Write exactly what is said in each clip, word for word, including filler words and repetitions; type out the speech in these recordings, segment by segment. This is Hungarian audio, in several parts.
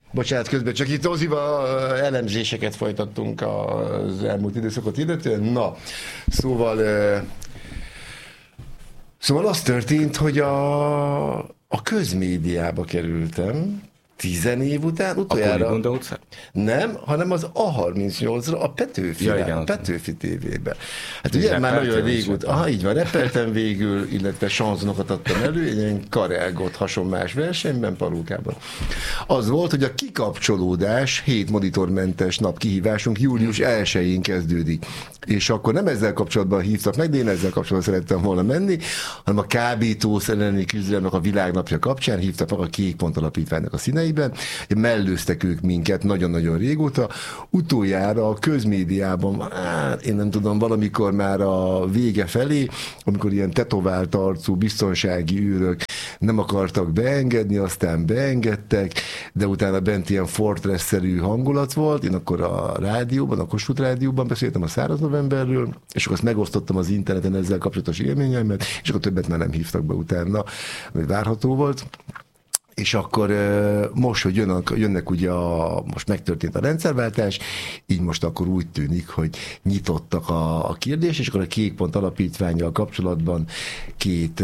Bocsánat, közben csak itt Ozival elemzéseket folytattunk az elmúlt időszakot illetően. Na, szóval szóval az történt, hogy a, a közmédiába kerültem, tizen év után, utoljára... A Poli-Gunda utcán? Nem, hanem az á harmincnyolcra, a Petőfi, ja, igen, a Petőfi tévében. Hát ugye ugye már nagyon régóta, aha, így van, repeltem végül, illetve sanzonokat adtam elő, egy ilyen karelgott hasonlás versenyben, Palókában. Az volt, hogy a kikapcsolódás hét monitormentes napkihívásunk július elsején kezdődik. És akkor nem ezzel kapcsolatban hívtak meg, de én ezzel kapcsolatban szerettem volna menni, hanem a kábítószer elleni küzdelemnek a világnapja kapcsán hívtak meg a Kék Pont Alapítványnak a színeiben. Mellőztek ők minket nagyon-nagyon régóta. Utoljára a közmédiában, hát én nem tudom, valamikor már a vége felé, amikor ilyen tetovált arcú biztonsági őrök nem akartak beengedni, aztán beengedtek, de utána bent ilyen fortress-szerű hangulat volt. Én akkor a rádióban, a Kossuth Rádióban beszéltem a Száraz Novemberről, és akkor azt megosztottam az interneten ezzel kapcsolatos élményeimet, és akkor többet már nem hívtak be utána, ami várható volt. És akkor most, hogy jönnek, jönnek ugye a, most megtörtént a rendszerváltás, így most akkor úgy tűnik, hogy nyitottak a, a kérdés, és akkor a Kék Pont Alapítvánnyal kapcsolatban két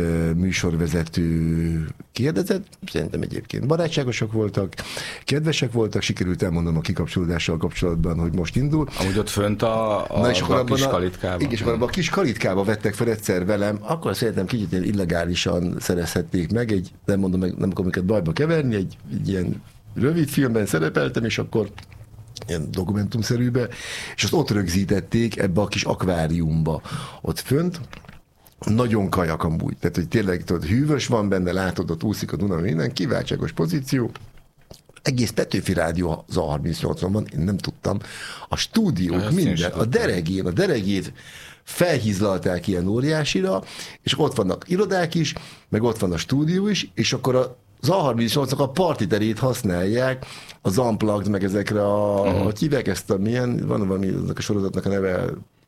műsorvezető kérdezett, szerintem egyébként barátságosak voltak, kedvesek voltak, sikerült elmondanom a kikapcsolódással kapcsolatban, hogy most indul. Amúgy ott fönt a, a, Na, és a, a kis kalitkában. Igen, és akkor abban a kis kalitkába vettek fel egyszer velem, akkor szerintem kicsit illegálisan szerezhették meg, egy, nem mondom meg, nem akarom őket bajba keverni, egy, egy ilyen rövid filmben szerepeltem, és akkor ilyen dokumentumszerűbe, és azt ott rögzítették ebbe a kis akváriumba ott fönt. Nagyon kajak amúgy, tehát hogy tényleg tudod, hűvös van benne, látod, ott úszik a Duna, minden, kiváltságos pozíció. Egész Petőfi Rádió az á harmincnyolcon van, én nem tudtam. A stúdiók, ezt minden, a deregén, a deregét felhízlalták ilyen óriásira, és ott vannak irodák is, meg ott van a stúdió is, és akkor a az á harmincnyolcnak a partiterét használják, az Unplugged, meg ezekre a, uh-huh. hogy hívják ezt a milyen, van valami, a sorozatnak a neve,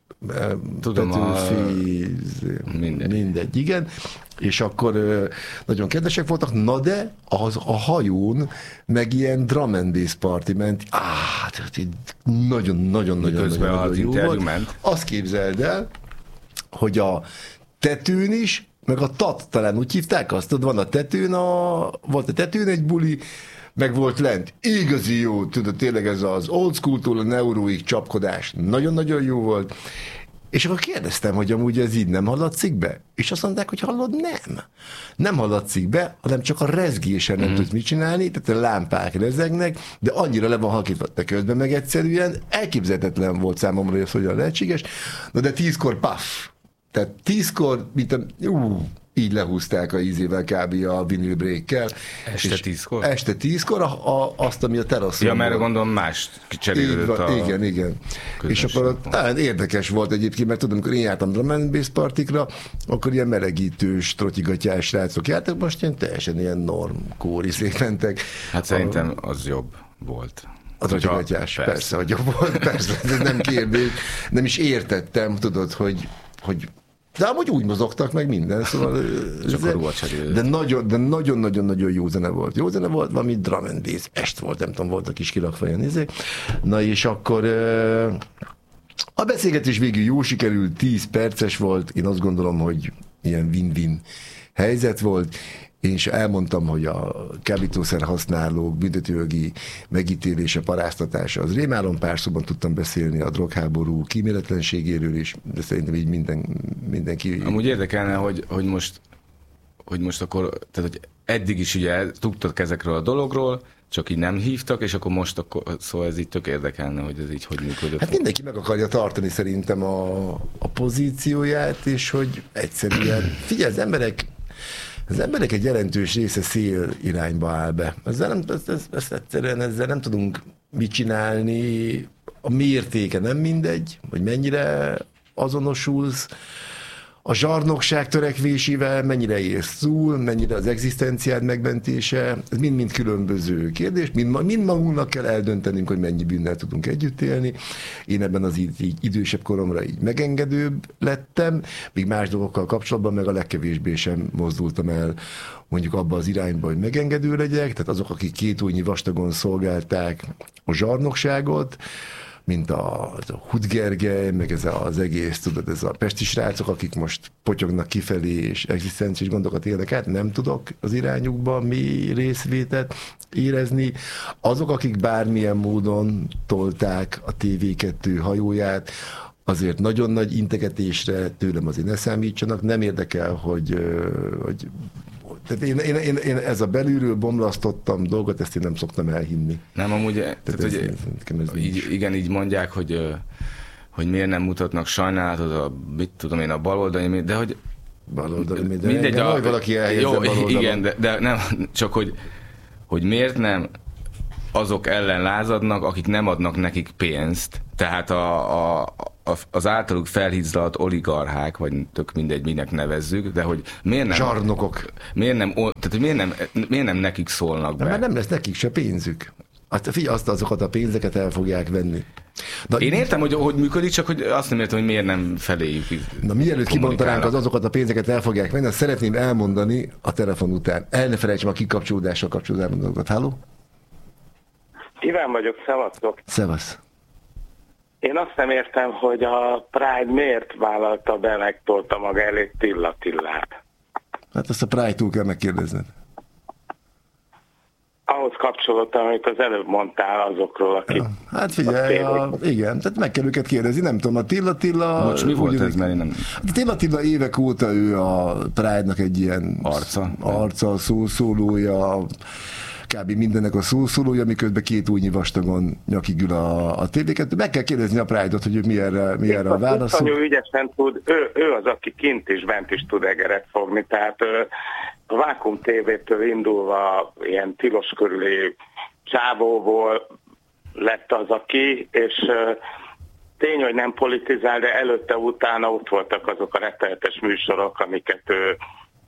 tudom, Petőfi, a... mindegy. mindegy, igen, és akkor nagyon kedvesek voltak, na de az, a hajón meg ilyen drum and bass party ment, áh, nagyon-nagyon-nagyon-nagyon jó volt. Ment. Azt képzeld el, hogy a tetőn is, meg a tat, talán úgy hívták azt, tudod, van a tetőn, a, volt a tetőn egy buli, meg volt lent. Igazi jó, tudod, tényleg ez az old school-tól a neuróig csapkodás. Nagyon-nagyon jó volt. És akkor kérdeztem, hogy amúgy ez így nem hallatszik be? És azt mondták, hogy hallod, nem. Nem hallatszik be, hanem csak a rezgésen nem mm. tudsz mit csinálni, tehát a lámpák rezegnek, de annyira le van halkítva, de közben meg egyszerűen elképzelhetetlen volt számomra, hogy ez hogyan lehetséges. Na de tízkor paff. Tehát tízkor, mint a, ú, így lehúzták a ízével kb. A vinyl break-kel. Este tízkor? Este tízkor a, a, azt, ami a teraszon. Ja, mert gondolom más cserélődött a... Igen, igen. És akkor talán érdekes volt egyébként, mert tudom, amikor én jártam drum and bass partikra, akkor ilyen melegítős, trotyigatyás srácok jártak, most ilyen teljesen ilyen norm kóriszék mentek. Hát szerintem az jobb volt. Az trotyigatyás, persze, persze, hogy jobb volt, persze, ez nem kérdés. Nem is értettem, tudod, hogy hogy de amúgy úgy mozogtak meg minden, szóval de nagyon, de nagyon-nagyon-nagyon jó zene volt. Jó zene volt, valami drum and bass, est volt, nem tudom, volt a kis kirakfajan izé. Na és akkor a beszélgetés végül jó sikerült, tíz perces volt, én azt gondolom, hogy ilyen win-win helyzet volt, és elmondtam, hogy a kábítószer használók büntetőjogi megítélése, paráztatása, az rémálom, pár szóban tudtam beszélni a drogháború kíméletlenségéről is, de szerintem így minden, mindenki... Amúgy érdekelne, hogy, hogy, most, hogy most akkor, tehát hogy eddig is ugye tudtak ezekről a dologról, csak így nem hívtak, és akkor most, akkor, szóval ez így tök érdekelne, hogy ez így hogy működött. Hát mindenki meg akarja tartani szerintem a, a pozícióját, és hogy egyszerűen, figyelj, az emberek Az emberek egy jelentős része szél irányba áll be. Ezzel, nem, ez, ez, ez egyszerűen ezzel nem tudunk mit csinálni. A mértéke nem mindegy, hogy mennyire azonosulsz a zsarnokság törekvésével mennyire érsz túl, mennyire az egzisztenciád megmentése, ez mind-mind különböző kérdés, mind, mind magunknak kell eldöntenünk, hogy mennyi bűnnel tudunk együtt élni. Én ebben az így, így idősebb koromra így megengedőbb lettem, míg más dolgokkal kapcsolatban meg a legkevésbé sem mozdultam el mondjuk abba az irányba, hogy megengedő legyek, tehát azok, akik két ujjnyi vastagon szolgálták a zsarnokságot, mint a, a Hut Gergely, meg ez az egész, tudod, ez a pesti srácok, akik most potyognak kifelé, és egzisztenciális gondokat élnek át, nem tudok az irányukban mély részvétet érezni. Azok, akik bármilyen módon tolták a té vé kettő hajóját, azért nagyon nagy integetésre tőlem azért ne számítsanak, nem érdekel, hogy, hogy tehát én, én, én, én ez a belülről bomlasztottam dolgot, ezt én nem szoktam elhinni. Nem, amúgy, tehát, tehát ez, hogy ez, ez így, igen, így mondják, hogy, hogy miért nem mutatnak sajnálatot a, mit tudom én, a baloldali, de hogy baloldali, de mindegy, engem, a, hogy valaki elhelyezze baloldalon. Igen, de, de nem, csak hogy, hogy miért nem azok ellen lázadnak, akik nem adnak nekik pénzt. Tehát a, a, az általuk felhízlalt oligarchák, vagy tök mindegy, minek nevezzük, de hogy miért nem... Zsarnokok. Miért nem, tehát miért nem, miért nem nekik szólnak be? Mert nem lesz nekik se pénzük. Hát figyelj, azt azokat a pénzeket el fogják venni. Na, én értem, hogy hogy működik, csak hogy azt nem értem, hogy miért nem feléjük. Na mielőtt kibontanánk az azokat a pénzeket el fogják venni, azt szeretném elmondani a telefon után. El ne felejtsem a kikapcsolódással kapcsolatban dolgokat. Halló? Iván vagyok, szevasztok. Szevasz. Én azt nem értem, hogy a Pride miért vállalta be, megtolta maga elé Tilla Tillát. Hát ezt a Pride-tól kell megkérdezned. Ahhoz kapcsolódtam, amit az előbb mondtál azokról, akik... Ja, hát figyelj, a, igen, tehát meg kell őket kérdezni, nem tudom, a Tilla Tilla... Bocs, mi volt ez, mert én nem... A Tilla Tilla évek óta ő a Pride-nak egy ilyen... Arca. Arca, szószólója, kb. Mindennek a szószólója, miközben két újnyi vastagon nyakig ül a, a té vé kettő. Meg kell kérdezni a Pride-ot, hogy ő mi erre, mi erre a válasz. Nagyon ügyesen tud, ő, ő az, aki kint is, bent is tud egeret fogni, tehát a Vákum té vétől indulva ilyen tilos körüli csávóból lett az, aki, és tény, hogy nem politizál, de előtte-utána ott voltak azok a rettenetes műsorok, amiket ő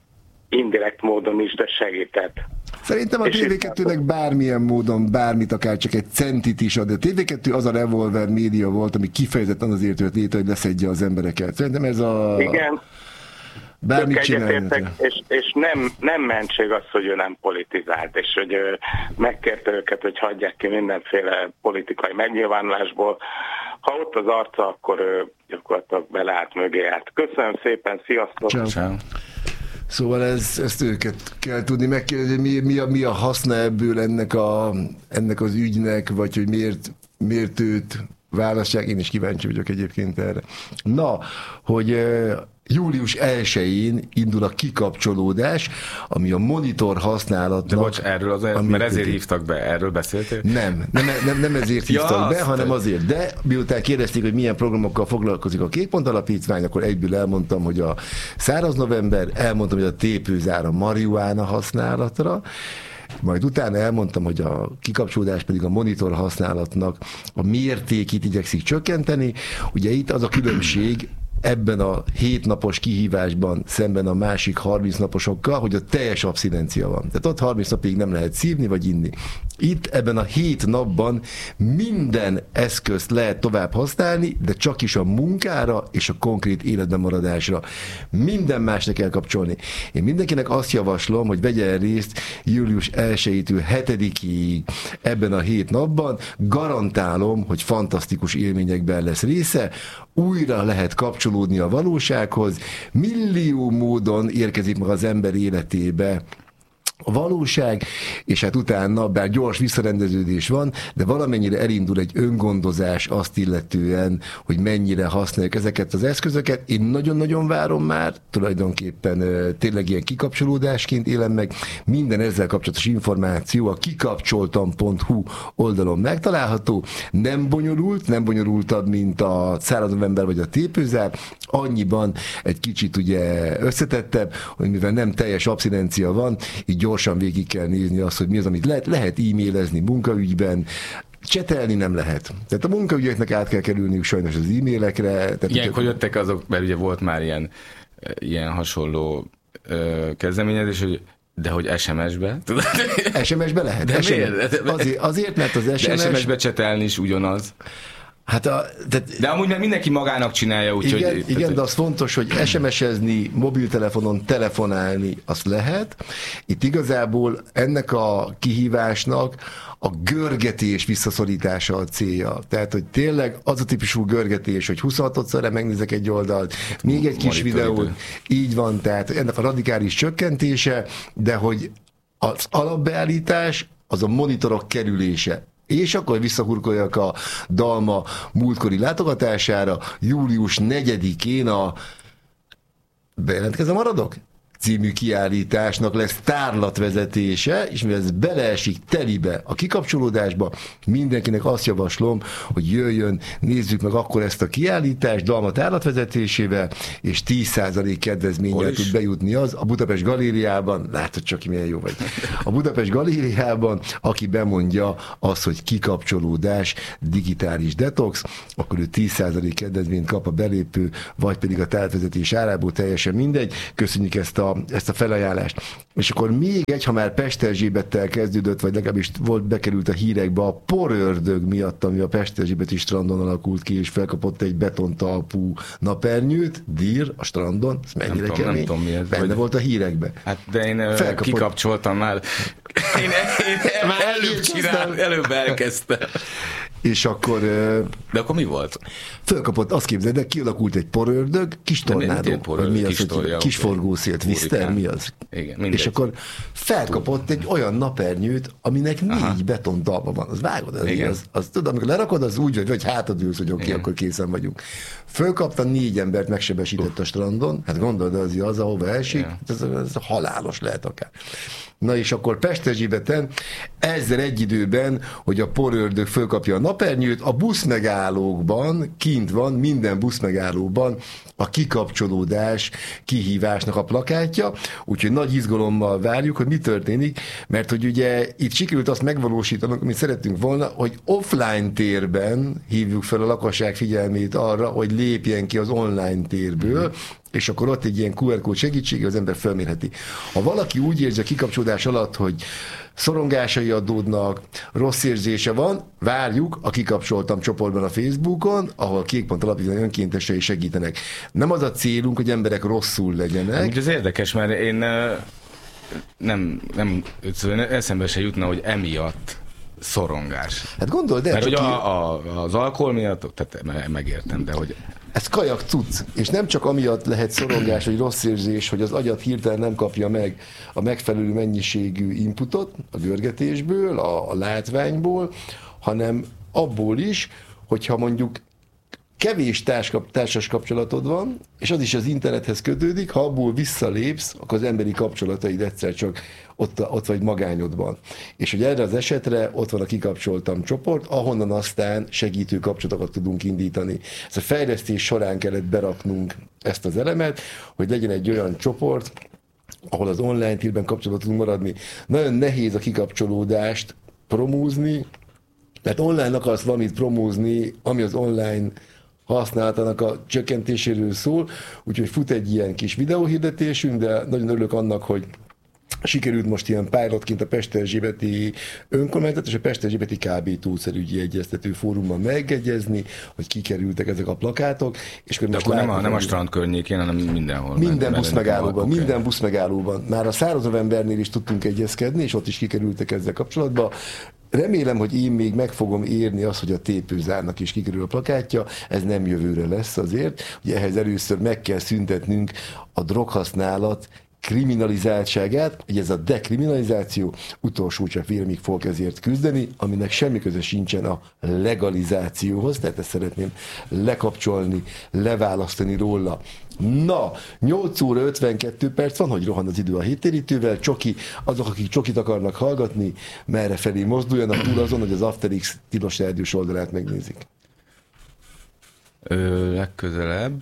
indirekt módon is, de segített. Szerintem a té vé kettőnek bármilyen módon bármit, akár csak egy centit is ad, de a té vé kettő az a revolver média volt, ami kifejezetten azért jött létre, hogy leszedje az embereket. Szerintem ez a... Igen, bármit csinálni. És, és nem, nem mentség az, hogy ő nem politizált, és hogy ő megkérte őket, hogy hagyják ki mindenféle politikai megnyilvánulásból. Ha ott az arca, akkor ő gyakorlatilag beleállt mögé állt. Köszönöm szépen, sziasztok! Ciao. Ciao. Szóval ez, ezt őket kell tudni megkérdezni, mi, mi, a, mi a haszna ebből ennek, a, ennek az ügynek, vagy hogy miért, miért őt választják. Én is kíváncsi vagyok egyébként erre. Na, hogy július elsején indul a kikapcsolódás, ami a monitor használatnak... De bocs, erről azért, mert ezért hívtak be, erről beszéltél? Nem, nem, nem, nem ezért hívtak ja, be, hanem azért. De miután kérdezték, hogy milyen programokkal foglalkozik a Kékpont Alapítvány, akkor egyből elmondtam, hogy a száraz november, elmondtam, hogy a tépőzár a marihuána használatra, majd utána elmondtam, hogy a kikapcsolódás pedig a monitor használatnak a mértékét igyekszik csökkenteni. Ugye itt az a különbség ebben a hét napos kihívásban szemben a másik harminc naposokkal, hogy a teljes abszinencia van. Tehát ott harminc napig nem lehet szívni vagy inni. Itt ebben a hét napban minden eszközt lehet tovább használni, de csak is a munkára és a konkrét életben maradásra. Minden másnak kell kapcsolni. Én mindenkinek azt javaslom, hogy vegyen részt július elsejétől hetedikéig ebben a hét napban. Garantálom, hogy fantasztikus élményekben lesz része. Újra lehet kapcsolódni a valósághoz. Millió módon érkezik meg az ember életébe a valóság, és hát utána, bár gyors visszarendeződés van, de valamennyire elindul egy öngondozás azt illetően, hogy mennyire használjuk ezeket az eszközöket. Én nagyon-nagyon várom már, tulajdonképpen tényleg ilyen kikapcsolódásként élem meg. Minden ezzel kapcsolatos információ a kikapcsoltam pont hu oldalon megtalálható. Nem bonyolult, nem bonyolultabb, mint a száraz november vagy a tépőzár. Annyiban egy kicsit ugye összetettebb, hogy mivel nem teljes abszinencia van, így gyorsan végig kell nézni azt, hogy mi az, amit lehet. Lehet e-mailezni munkaügyben, csetelni nem lehet. Tehát a munkaügyeknek át kell kerülniük sajnos az e-mailekre. Tehát ilyenkor jöttek azok, mert ugye volt már ilyen ilyen hasonló ö, kezdeményezés, hogy de hogy es em es-be? es em es-be lehet. De es em es. miért? Azért, azért, mert az es em es... De es em es-be csetelni is ugyanaz. Hát a, de, de amúgy meg mindenki magának csinálja, úgyhogy... Igen, hogy, igen tehát, de az fontos, hogy es em es-ezni, mobiltelefonon telefonálni, azt lehet. Itt igazából ennek a kihívásnak a görgetés visszaszorítása a célja. Tehát, hogy tényleg az a típusú görgetés, hogy huszonhatodszorra megnézek egy oldalt, még egy kis videót, így van, tehát ennek a radikális csökkentése, de hogy az alapbeállítás az a monitorok kerülése. És akkor visszahurkoljak a Dalma múltkori látogatására, július negyedikén a bejelentkezem maradok? Című kiállításnak lesz tárlatvezetése, és mivel ez beleesik telibe a kikapcsolódásba, mindenkinek azt javaslom, hogy jöjjön, nézzük meg akkor ezt a kiállítást Dalma tárlatvezetésével, és tíz százalék kedvezménnyel tud bejutni az a Budapest Galériában, látod csak, milyen jó vagy, a Budapest Galériában, aki bemondja azt, hogy kikapcsolódás, digitális detox, akkor ő tíz százalék kedvezményt kap a belépő, vagy pedig a tárlatvezetés árából, teljesen mindegy. Köszönjük ezt a ezt a felajánlást. És akkor még egy, ha már Pesterzsébettel kezdődött, vagy legalábbis volt, bekerült a hírekbe a porördög miatt, ami a Pesterzsébeti strandon alakult ki, és felkapott egy betontalpú napernyőt, dír a strandon, ez mennyire nem kemény. Nem tudom, mi ez. Benne vagy... volt a hírekbe. Hát de én felkapott... kikapcsoltam már. Én, én már előbb csinál, előbb elkezdtem. És akkor... De akkor mi volt? Fölkapott, azt képzeld, de kialakult egy porördög, kis tornádó, vagy mi az, kis, hogy kis forgószélt, Viszter, mi az? Igen, mindegy. És akkor felkapott egy olyan napernyőt, aminek Aha. négy betondalma van. Az vágod, az, az, az tudod, amikor lerakod, az úgy vagy, vagy hátadülsz, hogy oké, okay, akkor készen vagyunk. Fölkapta, négy embert megsebesített a strandon, hát gondolod, az az, ahova elsik, ez, ez halálos lehet akár. Na és akkor Pesterzsébeten ezzel egy időben, hogy a porördög fölkapja a napernyőt, a buszmegállókban kint van, minden buszmegállóban a kikapcsolódás kihívásnak a plakátja, úgyhogy nagy izgalommal várjuk, hogy mi történik, mert hogy ugye itt sikerült azt megvalósítanunk, amit szerettünk volna, hogy offline térben hívjuk fel a lakosság figyelmét arra, hogy lépjen ki az online térből, és akkor ott egy ilyen kú er kód segítsége az ember felmérheti. Ha valaki úgy érzi a kikapcsolódás alatt, hogy szorongásai adódnak, rossz érzése van, várjuk a Kikapcsoltam csoportban a Facebookon, ahol Kékpont Alapítvány önkéntesei segítenek. Nem az a célunk, hogy emberek rosszul legyenek. Úgy ez érdekes, mert én nem, nem eszembe se jutna, hogy emiatt szorongás. Hát gondold el, mert hogy ki... a, a, az alkohol miatt, tehát megértem, de hogy... Ez kajak cucc, és nem csak amiatt lehet szorongás, vagy rossz érzés, hogy az agyat hirtelen nem kapja meg a megfelelő mennyiségű inputot a görgetésből, a, a látványból, hanem abból is, hogyha mondjuk kevés társkap, társas kapcsolatod van, és az is az internethez kötődik, ha abból visszalépsz, akkor az emberi kapcsolataid egyszer csak ott, ott vagy magányodban. És hogy erre az esetre ott van a Kikapcsoltam csoport, ahonnan aztán segítő kapcsolatokat tudunk indítani. Ez a fejlesztés során kellett beraknunk ezt az elemet, hogy legyen egy olyan csoport, ahol az online térben kapcsolatot tudunk maradni. Nagyon nehéz a kikapcsolódást promózni, mert online akarsz valamit promózni, ami az online használatának a csökkentéséről szól, úgyhogy fut egy ilyen kis videóhirdetésünk, de nagyon örülök annak, hogy sikerült most ilyen pilotként a Pesterzsébeti önkormányzat és a Pesterzsébeti ká bé Tószerügyi Egyeztető Fórumban megegyezni, hogy kikerültek ezek a plakátok. És de most akkor nem a, nem a strand környékén, hanem mindenhol. Minden buszmegállóban, okay. minden buszmegállóban. Már a száraz novembernél is tudtunk egyezkedni, és ott is kikerültek ezzel kapcsolatban. Remélem, hogy én még meg fogom érni azt, hogy a tépőzárnak is kikerül a plakátja, ez nem jövőre lesz azért, hogy ehhez először meg kell szüntetnünk a droghasználat kriminalizáltságát, hogy ez a dekriminalizáció utolsó csak vélemig fog ezért küzdeni, aminek semmi köze sincsen a legalizációhoz, tehát ezt szeretném lekapcsolni, leválasztani róla. Na, nyolc óra ötvenkettő perc van, hogy rohan az idő a héttérítővel, Csoki, azok, akik Csokit akarnak hallgatni, merre felé mozduljanak túl azon, hogy az Afterix Tilos Rádiós oldalát megnézik. Ö, legközelebb.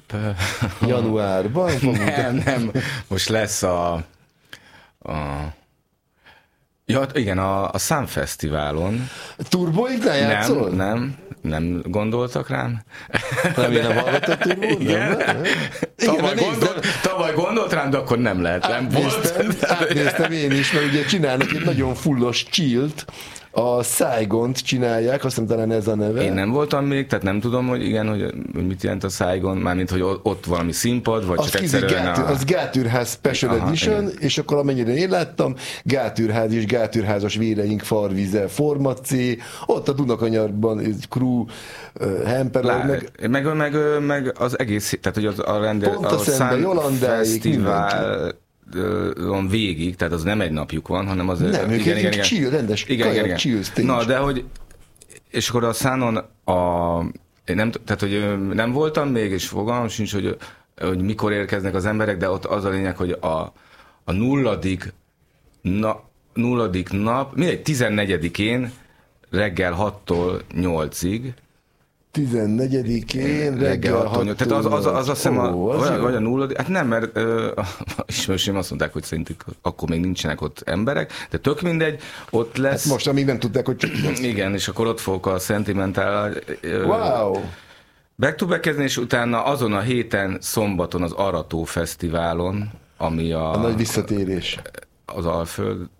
Januárban? nem, nem. Most lesz a, a Ja, igen, a, a Sun Fesztiválon. Turboinknál játszol? Nem, nem, nem gondoltak rám. Nem, én nem hallgatok Turbót? Igen. Nem, nem. Tavaly, Igen, gondolt, tavaly gondolt rám, de akkor nem lehet. Nem átnéztem, volt. átnéztem én is, mert ugye csinálnak egy nagyon fullos chillt, a Saigont csinálják, azt hiszem talán ez a neve. Én nem voltam még, tehát nem tudom, hogy igen, hogy mit jelent a Saigon, mármint, hogy ott valami színpad, vagy az csak egyszerűen gátűr, a... Az Gátűrház Special Aha, Edition, igen. és akkor amennyire én láttam, Gátűrház és Gátűrházas véreink farvize, Forma C, ott a Dunakanyarban crew, Hemper, meg... Meg, meg, meg az egész, tehát hogy az a rendel... Pont a szemben, Jolandáig, Fesztivál van végig, tehát az nem egy napjuk van, hanem az... Nem, ők igen, egy igen, igen. chill, rendes igen, igen, igen. chill stage. Na, de hogy... És akkor a Sunon a... Én nem, tehát, hogy nem voltam még, és fogalmam sincs, hogy, hogy mikor érkeznek az emberek, de ott az a lényeg, hogy a, a nulladik, na, nulladik nap, mindegy, tizennegyedikén reggel hattól nyolcig, tizennegyedikén reggel hattól. Tehát az, az, az, az azt hiszem, a, Ó, az vagy, jó. vagy a nulladik, hát nem, mert ö, ismerőseim azt mondták, hogy szerintük akkor még nincsenek ott emberek, de tök mindegy, ott lesz. Hát most, amíg nem tudták, hogy csak Igen, és akkor ott fogok a Sentimental wow. back to back-ezni, és utána azon a héten, szombaton az Arató Fesztiválon, ami a, A nagy visszatérés. az Alföld